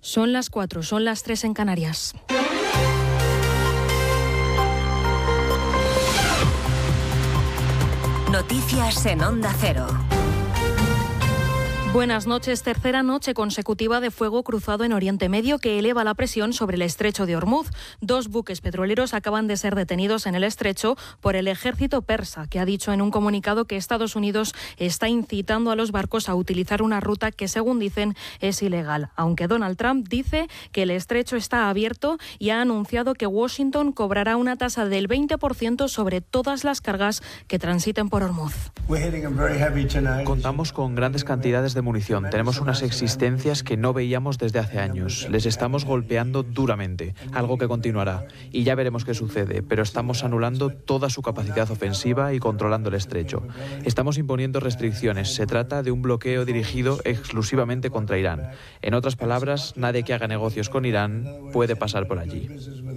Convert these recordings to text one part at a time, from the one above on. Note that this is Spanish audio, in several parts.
Son las 4, son las 3 en Canarias. Noticias en Onda Cero. Buenas noches. Tercera noche consecutiva de fuego cruzado en Oriente Medio que eleva la presión sobre el estrecho de Ormuz. 2 buques petroleros acaban de ser detenidos en el estrecho por el ejército persa, que ha dicho en un comunicado que Estados Unidos está incitando a los barcos a utilizar una ruta que, según dicen, es ilegal. Aunque Donald Trump dice que el estrecho está abierto y ha anunciado que Washington cobrará una tasa del 20% sobre todas las cargas que transiten por Ormuz. Contamos con grandes cantidades de munición. Tenemos unas existencias que no veíamos desde hace años. Les estamos golpeando duramente, algo que continuará. Y ya veremos qué sucede, pero estamos anulando toda su capacidad ofensiva y controlando el estrecho. Estamos imponiendo restricciones. Se trata de un bloqueo dirigido exclusivamente contra Irán. En otras palabras, nadie que haga negocios con Irán puede pasar por allí.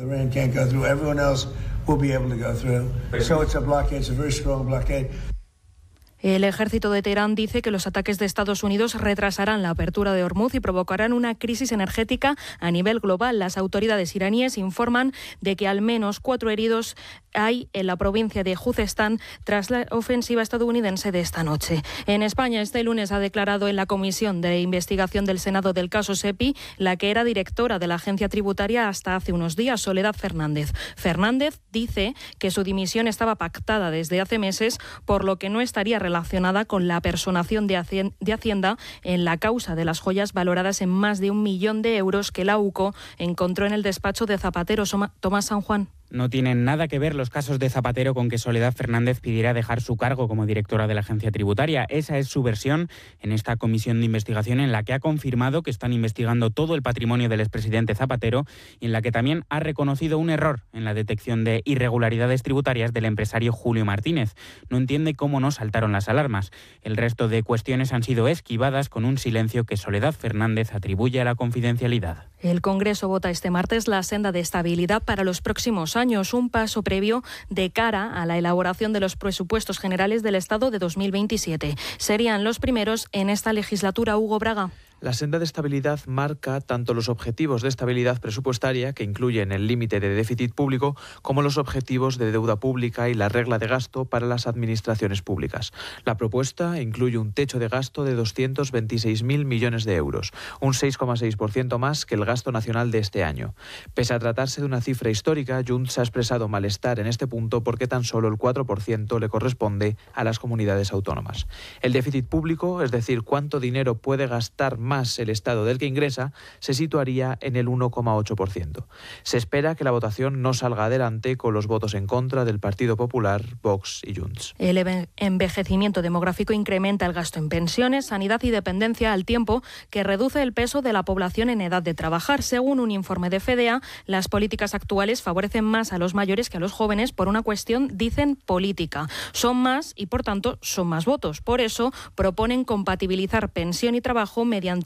El ejército de Teherán dice que los ataques de Estados Unidos retrasarán la apertura de Ormuz y provocarán una crisis energética a nivel global. Las autoridades iraníes informan de que al menos 4 heridos hay en la provincia de Juzestán tras la ofensiva estadounidense de esta noche. En España, este lunes ha declarado en la Comisión de Investigación del Senado del caso SEPI la que era directora de la agencia tributaria hasta hace unos días, Soledad Fernández. Fernández dice que su dimisión estaba pactada desde hace meses, por lo que no estaría relacionada con la personación de Hacienda en la causa de las joyas valoradas en más de 1 millón de euros que la UCO encontró en el despacho de Zapatero. Tomás San Juan. No tienen nada que ver los casos de Zapatero con que Soledad Fernández pidiera dejar su cargo como directora de la agencia tributaria. Esa es su versión en esta comisión de investigación, en la que ha confirmado que están investigando todo el patrimonio del expresidente Zapatero y en la que también ha reconocido un error en la detección de irregularidades tributarias del empresario Julio Martínez. No entiende cómo no saltaron las alarmas. El resto de cuestiones han sido esquivadas con un silencio que Soledad Fernández atribuye a la confidencialidad. El Congreso vota este martes la senda de estabilidad para los próximos años, un paso previo de cara a la elaboración de los presupuestos generales del Estado de 2027. Serían los primeros en esta legislatura. Hugo Braga. La senda de estabilidad marca tanto los objetivos de estabilidad presupuestaria, que incluyen el límite de déficit público, como los objetivos de deuda pública y la regla de gasto para las administraciones públicas. La propuesta incluye un techo de gasto de 226.000 millones de euros, un 6,6% más que el gasto nacional de este año. Pese a tratarse de una cifra histórica, Junts ha expresado malestar en este punto porque tan solo el 4% le corresponde a las comunidades autónomas. El déficit público, es decir, cuánto dinero puede gastar más el Estado del que ingresa, se situaría en el 1,8%. Se espera que la votación no salga adelante con los votos en contra del Partido Popular, Vox y Junts. El envejecimiento demográfico incrementa el gasto en pensiones, sanidad y dependencia, al tiempo que reduce el peso de la población en edad de trabajar. Según un informe de FEDEA, las políticas actuales favorecen más a los mayores que a los jóvenes por una cuestión, dicen, política. Son más y, por tanto, son más votos. Por eso, proponen compatibilizar pensión y trabajo mediante